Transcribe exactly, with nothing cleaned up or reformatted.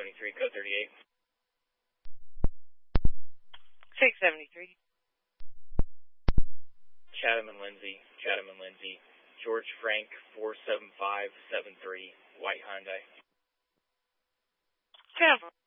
seventy-three, code thirty-eight. six seventy-three. Chatham and Lindsay, Chatham and Lindsay. George Frank, four seven five seven three, white Hyundai. Chatham.